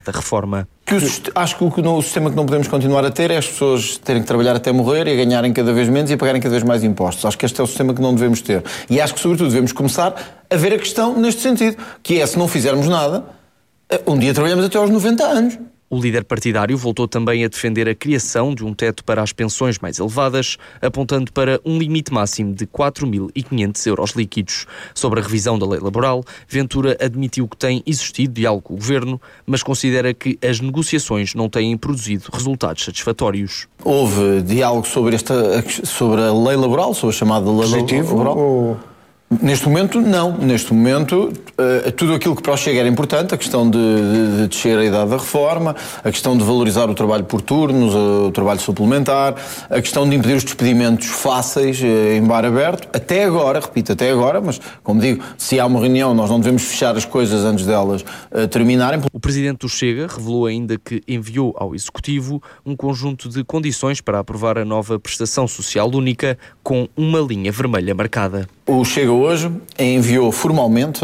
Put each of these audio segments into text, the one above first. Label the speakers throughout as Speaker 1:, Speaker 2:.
Speaker 1: da reforma.
Speaker 2: Acho que o sistema que não podemos continuar a ter é as pessoas terem que trabalhar até morrer e a ganharem cada vez menos e a pagarem cada vez mais impostos. Acho que este é o sistema que não devemos ter. E acho que, sobretudo, devemos começar a ver a questão neste sentido, que é, se não fizermos nada, um dia trabalhamos até aos 90 anos.
Speaker 1: O líder partidário voltou também a defender a criação de um teto para as pensões mais elevadas, apontando para um limite máximo de 4.500 euros líquidos. Sobre a revisão da lei laboral, Ventura admitiu que tem existido diálogo com o governo, mas considera que as negociações não têm produzido resultados satisfatórios.
Speaker 2: Houve diálogo sobre a lei laboral, sobre a chamada lei laboral? Neste momento, não. Neste momento, tudo aquilo que para o Chega era importante, a questão de descer a idade da reforma, a questão de valorizar o trabalho por turnos, o trabalho suplementar, a questão de impedir os despedimentos fáceis em bar aberto, até agora, repito, até agora, mas, como digo, se há uma reunião, nós não devemos fechar as coisas antes delas terminarem.
Speaker 1: O presidente do Chega revelou ainda que enviou ao Executivo um conjunto de condições para aprovar a nova prestação social única com uma linha vermelha marcada.
Speaker 2: O Chega hoje enviou formalmente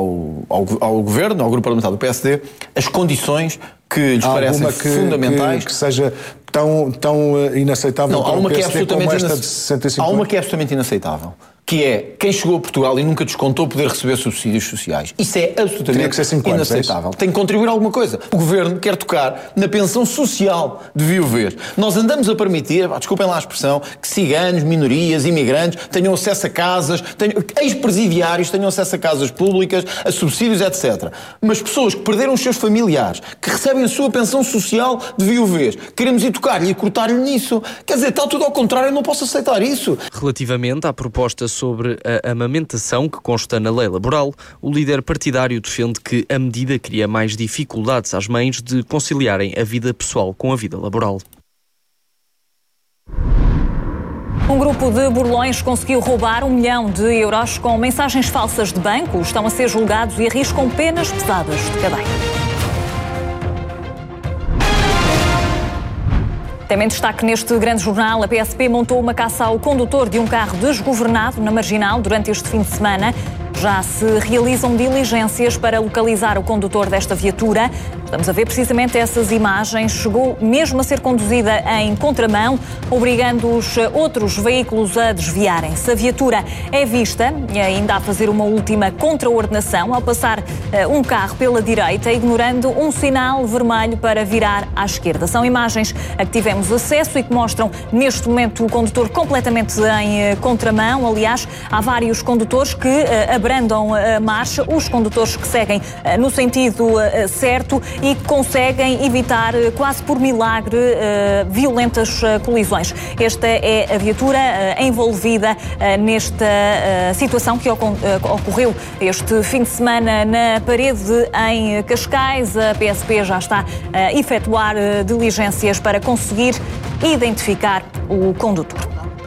Speaker 2: ao Governo, ao Grupo Parlamentar do PSD, as condições que lhes parecem fundamentais.
Speaker 3: Que seja tão inaceitável para o PSD como esta de 65
Speaker 2: anos? Há uma que é absolutamente inaceitável, que é quem chegou a Portugal e nunca descontou poder receber subsídios sociais. Isso é absolutamente inaceitável. Tem que contribuir alguma coisa. O Governo quer tocar na pensão social de viuvez. Nós andamos a permitir, desculpem lá a expressão, que ciganos, minorias, imigrantes tenham acesso a casas, ex-presidiários tenham acesso a casas públicas, a subsídios, etc. Mas pessoas que perderam os seus familiares, que recebem a sua pensão social de viuvez, queremos ir tocar-lhe e cortar-lhe nisso. Quer dizer, está tudo ao contrário, eu não posso aceitar isso.
Speaker 1: Relativamente à proposta sobre a amamentação que consta na lei laboral, o líder partidário defende que a medida cria mais dificuldades às mães de conciliarem a vida pessoal com a vida laboral.
Speaker 4: Um grupo de burlões conseguiu roubar 1 milhão de euros com mensagens falsas de banco. Estão a ser julgados e arriscam penas pesadas de cadeia. Também destaque neste grande jornal, a PSP montou uma caça ao condutor de um carro desgovernado na Marginal durante este fim de semana. Já se realizam diligências para localizar o condutor desta viatura. Estamos a ver precisamente essas imagens. Chegou mesmo a ser conduzida em contramão, obrigando os outros veículos a desviarem-se. A viatura é vista, ainda a fazer uma última contraordenação, ao passar um carro pela direita, ignorando um sinal vermelho para virar à esquerda. São imagens a que tivemos acesso e que mostram neste momento o condutor completamente em contramão. Aliás, há vários condutores que abrandam a marcha, os condutores que seguem no sentido certo e que conseguem evitar quase por milagre violentas colisões. Esta é a viatura envolvida nesta situação que ocorreu este fim de semana na parede em Cascais. A PSP já está a efetuar diligências para conseguir identificar o condutor.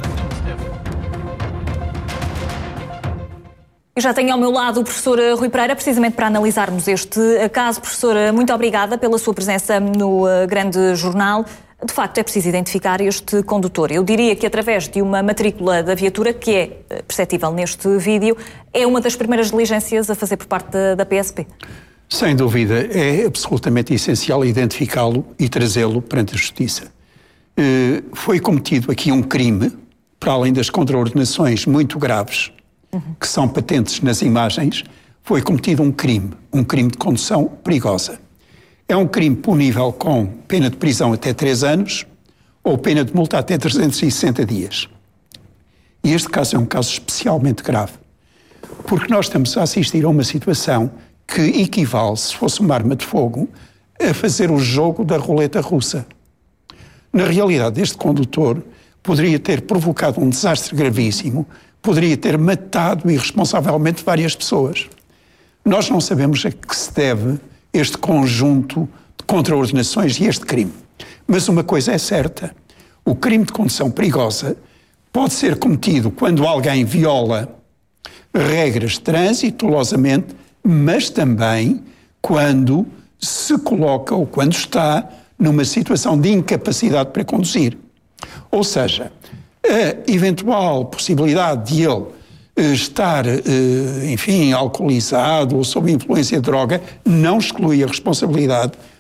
Speaker 4: E já tenho ao meu lado o professor Rui Pereira, precisamente para analisarmos este caso. Professor, muito obrigada pela sua presença no grande jornal. De facto, é preciso identificar este condutor. Eu diria que através de uma matrícula da viatura, que é perceptível neste vídeo, é uma das primeiras diligências a fazer por parte da PSP.
Speaker 5: Sem dúvida, é absolutamente essencial identificá-lo e trazê-lo perante a Justiça. Foi cometido aqui um crime, para além das contraordenações muito graves, que são patentes nas imagens, foi cometido um crime de condução perigosa. É um crime punível com pena de prisão até 3 anos ou pena de multa até 360 dias. E este caso é um caso especialmente grave, porque nós estamos a assistir a uma situação que equivale, se fosse uma arma de fogo, a fazer o jogo da roleta russa. Na realidade, este condutor poderia ter provocado um desastre gravíssimo, poderia ter matado irresponsavelmente várias pessoas. Nós não sabemos a que se deve este conjunto de contraordenações e este crime. Mas uma coisa é certa, o crime de condução perigosa pode ser cometido quando alguém viola regras de trânsito, dolosamente, mas também quando se coloca ou quando está numa situação de incapacidade para conduzir. Ou seja, a eventual possibilidade de ele estar, enfim, alcoolizado ou sob influência de droga não exclui a responsabilidade